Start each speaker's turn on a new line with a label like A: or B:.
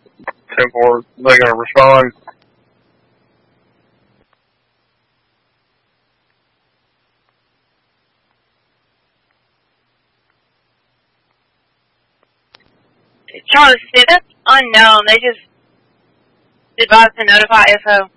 A: 10-4. They're going to respond.
B: Charles, see, that's unknown. They just advised to notify FO.